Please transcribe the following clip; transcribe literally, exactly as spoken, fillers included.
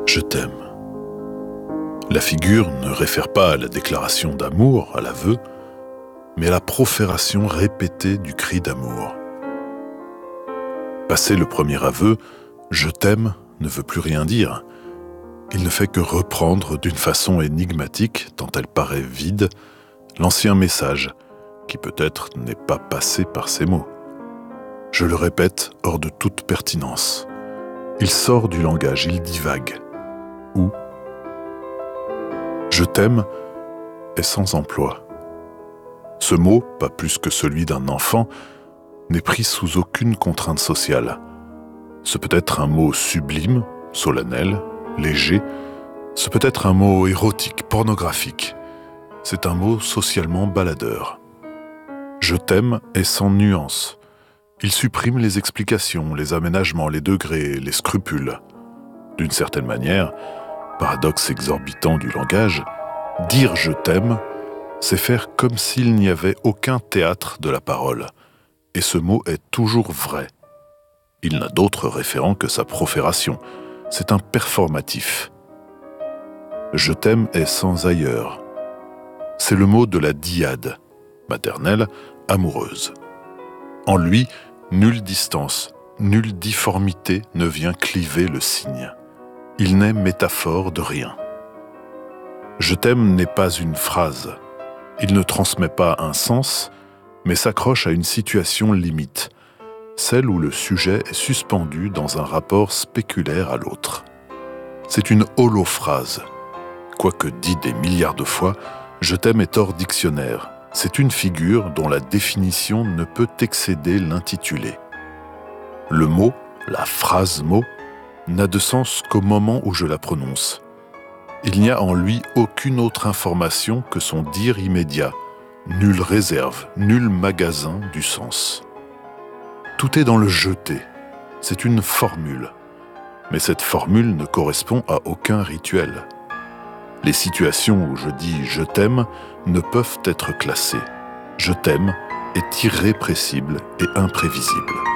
Je t'aime. La figure ne réfère pas à la déclaration d'amour, à l'aveu, mais à la profération répétée du cri d'amour. Passé le premier aveu, « je t'aime » ne veut plus rien dire. Il ne fait que reprendre d'une façon énigmatique, tant elle paraît vide, l'ancien message, qui peut-être n'est pas passé par ces mots. Je le répète, hors de toute pertinence. Il sort du langage, il divague. Où ? Je t'aime est sans emploi. Ce mot, pas plus que celui d'un enfant, n'est pris sous aucune contrainte sociale. Ce peut être un mot sublime, solennel, léger. Ce peut être un mot érotique, pornographique. C'est un mot socialement baladeur. Je t'aime est sans nuance. Il supprime les explications, les aménagements, les degrés, les scrupules. D'une certaine manière, paradoxe exorbitant du langage, dire « je t'aime », c'est faire comme s'il n'y avait aucun théâtre de la parole. Et ce mot est toujours vrai. Il n'a d'autre référent que sa profération. C'est un performatif. Je t'aime est sans ailleurs. C'est le mot de la dyade, maternelle, amoureuse. En lui, nulle distance, nulle difformité ne vient cliver le signe. Il n'est métaphore de rien. Je t'aime n'est pas une phrase. Il ne transmet pas un sens, mais s'accroche à une situation limite, celle où le sujet est suspendu dans un rapport spéculaire à l'autre. C'est une holophrase. Quoique dit des milliards de fois, je t'aime est hors dictionnaire. C'est une figure dont la définition ne peut excéder l'intitulé. Le mot, la phrase mot, n'a de sens qu'au moment où je la prononce. Il n'y a en lui aucune autre information que son dire immédiat, nulle réserve, nul magasin du sens. Tout est dans le jeté, c'est une formule, mais cette formule ne correspond à aucun rituel. Les situations où je dis « je t'aime » ne peuvent être classées. « Je t'aime » est irrépressible et imprévisible.